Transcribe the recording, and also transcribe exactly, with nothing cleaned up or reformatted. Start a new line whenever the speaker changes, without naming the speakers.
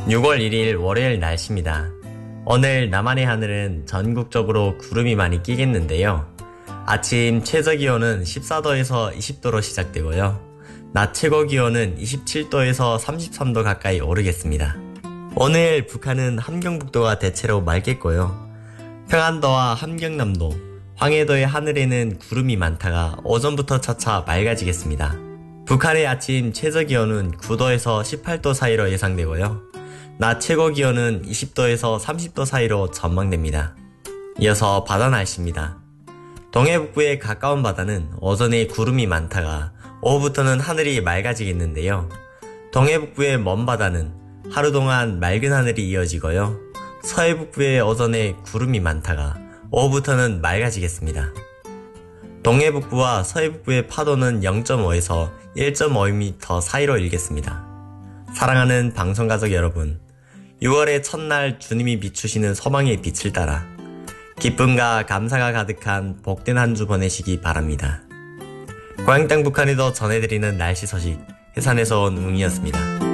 유월 일일 월요일 날씨입니다. 오늘 남한의 하늘은 전국적으로 구름이 많이 끼겠는데요. 아침 최저기온은 십사도에서 이십도로 시작되고요. 낮 최고기온은 이십칠도에서 삼십삼도 가까이 오르겠습니다. 오늘 북한은 함경북도가 대체로 맑겠고요. 평안도와 함경남도, 황해도의 하늘에는 구름이 많다가 오전부터 차차 맑아지겠습니다. 북한의 아침 최저기온은 구도에서 십팔도 사이로 예상되고요. 낮 최고기온은 이십도에서 삼십도 사이로 전망됩니다. 이어서 바다 날씨입니다. 동해북부에 가까운 바다는 오전에 구름이 많다가 오후부터는 하늘이 맑아지겠는데요. 동해북부의 먼 바다는 하루 동안 맑은 하늘이 이어지고요. 서해북부의 오전에 구름이 많다가 오후부터는 맑아지겠습니다. 동해북부와 서해북부의 파도는 영점오에서 일점오미터 사이로 일겠습니다. 사랑하는 방송가족 여러분, 유월의 첫날 주님이 비추시는 소망의 빛을 따라 기쁨과 감사가 가득한 복된 한 주 보내시기 바랍니다. 고향 땅 북한에도 전해드리는 날씨 소식, 해산에서 온 웅이었습니다.